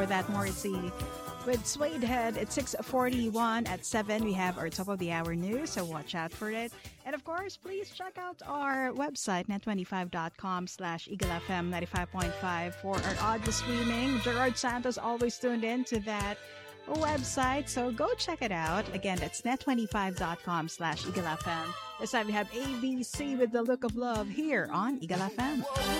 For that, Morrissey with Suede Head at 6:41. At 7, we have our top of the hour news, so watch out for it. And of course, please check out our website, net25.com/EagleFM 95.5 for our audio streaming. Gerard Santos always tuned in to that website, so go check it out. Again, that's net25.com/EagleFM. This time we have ABC with The Look of Love here on Eagle FM.